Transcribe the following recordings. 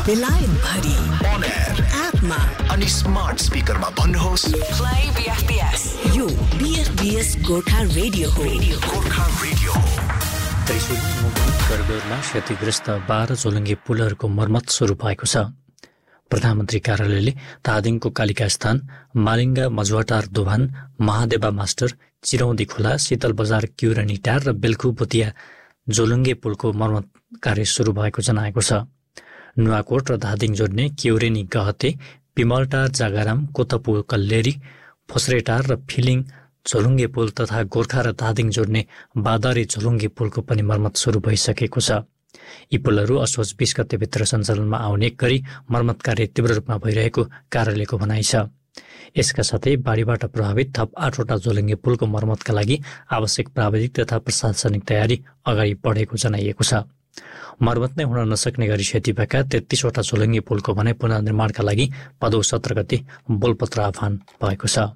बेलायत भरि on air एपमा अनि स्मार्ट स्पिकरमा भन्नुहोस् Play BFBS. यो BFBS गोर्खा रेडियो हो. गोर्खा रेडियो हो। त्रिशुली मुगु करबेरमा क्षतिग्रस्त 12 झोलुङ्गे पुलहरूको मर्मत सुरु भएको छ। प्रधानमन्त्री कार्यालयले धादिङको कालिका स्थान, मालिङ्गा मजुवाटार दोभान, महादेवा मास्टर, चिरौदी खोला, शीतल बजार क्युरनी टार र बेल्खु बोतिया झोलुङ्गे पुलको मर्मत कार्य सुरु भएको जनाएको छ। नुवाकोट र धादिङ जोड्ने क्युरेनी गहते, पिमलटार जागाराम, कोतपु कल्लेरी, फोस्रेटार र फिलिङ झोलुङ्गे पुल तथा गोर्खा र धादिङ जोड्ने बादरी झोलुङ्गे पुलको पनि मर्मत सुरु भइसकेको छ। यी पुलहरू असोज 20 गतेभित्र सञ्चालनमा आउने गरी मर्मत कार्य तीव्र रूपमा भइरहेको कार्यालयको भनाइ छ। यसका साथै बाढीबाट प्रभावित थप 8वटा झोलुङ्गे पुलको मर्मतका लागि आवश्यक प्राविधिक तथा प्रशासनिक तयारी अगाडि बढेको जनाइएको छ। मर्मत नै हुन नसक्ने गरी क्षति भएका 33वटा झोलुङ्गे पुलको भने पुनर्निर्माणका लागि भदौ 17 गते बोलपत्र आह्वान भएको छ।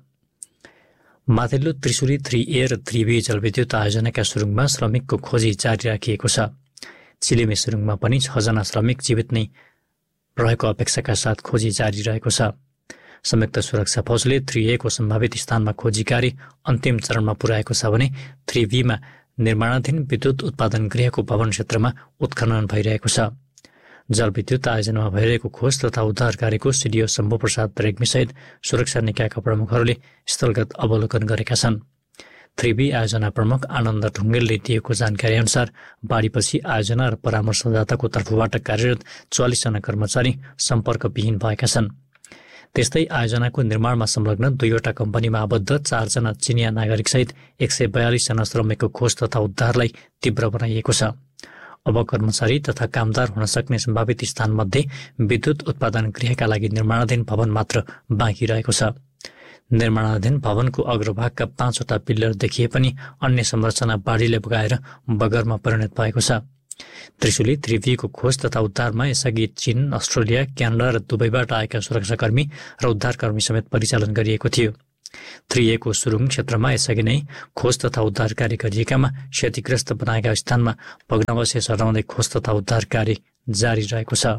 माथिल्लो त्रिशुली 3A र 3B जलविद्युत आयोजनाका सुरुङमा श्रमिकको खोजी जारी राखिएको छ। चिलिमे सुरुङमा पनि 6 जना श्रमिक जीवित नै रहेको अपेक्षाका साथ खोजी जारी रहेको छ। संयुक्त सुरक्षा फौजले 3A को सम्भावित स्थानमा खोजी कार्य अन्तिम चरणमा पुर्याएको छ भने 3B मा निर्माणाधीन विद्युत उत्पादन गृहको भवन क्षेत्रमा उत्खनन भइरहेको छ। जलविद्युत आयोजनामा भइरहेको खोज तथा उद्धार कार्यको सिडिओ शम्भु प्रसाद रेग्मीसहित सुरक्षा निकायका प्रमुखहरूले स्थलगत अवलोकन गरेका छन्। 3B आयोजना प्रमुख आनन्द ढुङ्गेलले दिएको जानकारी अनुसार बाढीपछि आयोजना र परामर्शदाताको तर्फबाट कार्यरत 44 जना कर्मचारी सम्पर्कविहीन भएका छन्। त्यस्तै आयोजनाको निर्माणमा संलग्न 2वटा कम्पनीमा आबद्ध 4 जना चिनिया नागरिकसहित 142 जना श्रमिकको खोज तथा उद्धारलाई तीव्र बनाइएको छ। अब कर्मचारी तथा कामदार हुन सक्ने सम्भावित स्थानमध्ये विद्युत उत्पादन गृहका लागि निर्माणाधीन भवन मात्र बाँकी रहेको छ। निर्माणाधीन भवनको अग्रभागका 5वटा पिल्लर देखिए पनि अन्य संरचना बाढीले बगाएर बगरमा परिणत भएको छ। त्रिशुली 3B को खोज तथा उद्धारमा यसअघि चीन, अस्ट्रेलिया, क्यानाडा र दुबईबाट आएका सुरक्षाकर्मी र उद्धारकर्मी समेत परिचालन गरिएको थियो। 3A को सुरुङ क्षेत्रमा यसअघि नै खोज तथा उद्धार कार्य गरिएकामा क्षतिग्रस्त बनाएका स्थानमा भग्नावशेष हटाउँदै खोज तथा उद्धार कार्य जारी रहेको छ।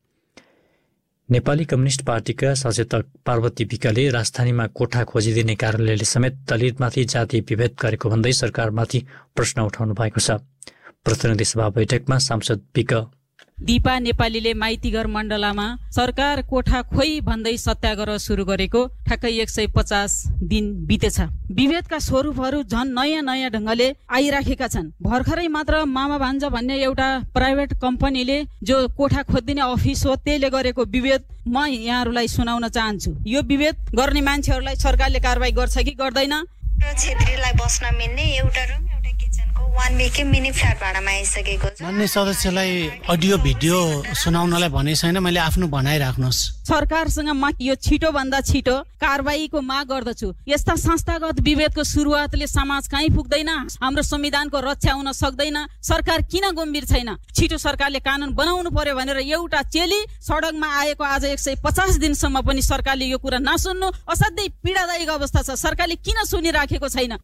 नेपाली कम्युनिस्ट पार्टीका सचेतक पार्वती विकले राजधानीमा कोठा खोजिदिने कार्यालयले समेत दलितमाथि जातीय विभेद गरेको भन्दै सरकारमाथि प्रश्न उठाउनु भएको छ। प्रतिनिधि सभा बैठकमा सांसद विक दिपा नेपालीले माइतीघर मण्डलामा सरकार कोठा खोइ भन्दै सत्याग्रह सुरु गरेको ठ्याक्कै 150 दिन बितेछ। विभेदका स्वरूपहरू झन् नयाँ नयाँ ढङ्गले आइराखेका छन्। भर्खरै मात्र मामा भान्जा भन्ने एउटा प्राइभेट कम्पनीले जो कोठा खोजिदिने अफिस हो त्यसले गरेको विभेद म यहाँहरूलाई सुनाउन चाहन्छु। यो विभेद गर्ने मान्छेहरूलाई सरकारले कारबाही गर्छ कि गर्दैन? क्षेत्रीलाई बस्न मिल्ने एउटा रुम एउटा किचनको 1 BK मिनी फ्ल्याट भाडामा आइसकेको छ। मान्य सदस्यलाई अडियो भिडियो सुनाउनलाई भने छैन, मैले आफ्नो भनाइ राख्नुहोस्। सरकारसँग म यो छिटो भन्दा छिटो कारबाहीको माग गर्दछु। यस्ता संस्थागत विभेदको सुरुवातले समाज कहीँ पुग्दैन, हाम्रो संविधानको रक्षा हुन सक्दैन। सरकार किन गम्भीर छैन? छिटो सरकारले कानुन बनाउनु पर्यो भनेर एउटा चेली सडकमा आएको आज 150 दिनसम्म पनि सरकारले यो कुरा नसुन्नु असाध्यै पीडादायक अवस्था छ। सरकारले किन सुनिराखेको छैन?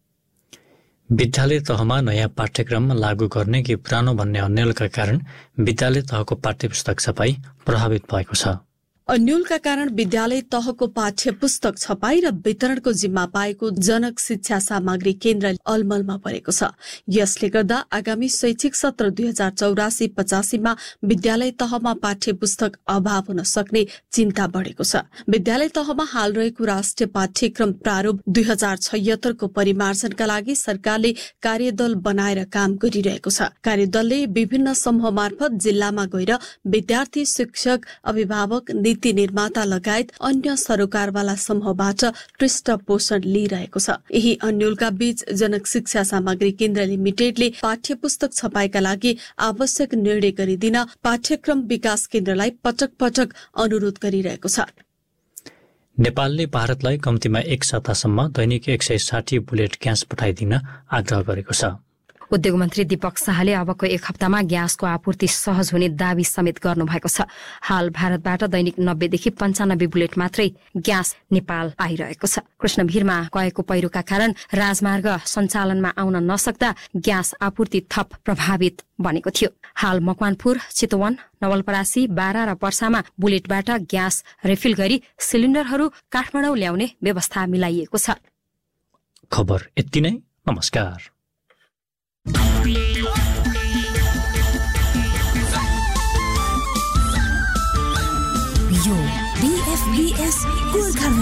विद्यालय तहमा नयाँ पाठ्यक्रम लागू गर्ने कि पुरानो भन्ने अन्यलका कारण विद्यालय तहको पाठ्यपुस्तक छपाई प्रभावित भएको छ। अन्यलका कारण विद्यालय तहको पाठ्य पुस्तक छपाई र वितरणको जिम्मा पाएको जनक शिक्षा सामग्री केन्द्र अलमलमा परेको छ। यसले गर्दा आगामी शैक्षिक सत्र 2084-85 मा विद्यालय तहमा पाठ्य पुस्तक अभाव हुन सक्ने चिन्ता बढेको छ। विद्यालय तहमा हाल रहेको राष्ट्रिय पाठ्यक्रम प्रारूप 2076 को परिमार्जनका लागि सरकारले कार्यदल बनाएर काम गरिरहेको छ। कार्यदलले विभिन्न समूह मार्फत जिल्लामा गएर विद्यार्थी, शिक्षक, अभिभावक, नीति निर्माता लगायत अन्य सरोकारवाला समूहबाट पृष्ठपोषण लिइरहेको छ। यही अन्यलका बीच जनक शिक्षा सामग्री केन्द्र लिमिटेडले पाठ्य पुस्तक छपाईका लागि आवश्यक निर्णय गरिदिन पाठ्यक्रम विकास केन्द्रलाई पटक पटक अनुरोध गरिरहेको छ। नेपालले भारतलाई कम्तीमा 1 सातासम्म दैनिक 160 बुलेट ग्यास पठाइदिन आग्रह गरेको छ। उद्योग मन्त्री दीपक शाहले अबको एक हप्तामा ग्यासको आपूर्ति सहज हुने दावी समेत गर्नुभएको छ। हाल भारतबाट दैनिक 90 देखि 95 बुलेट मात्रै ग्यास नेपाल आइरहेको छ। कृष्णभिरमा गएको पहिरोका कारण राजमार्ग सञ्चालनमा आउन नसक्दा ग्यास आपूर्ति थप प्रभावित बनेको थियो। हाल मकवानपुर, चितवन, नवलपरासी, बारा र पर्सामा बुलेटबाट ग्यास रिफिल गरी सिलिन्डरहरू काठमाडौँ ल्याउने व्यवस्था मिलाइएको छ। खबर यति नै। नमस्कार। यो BFBS गोर्खा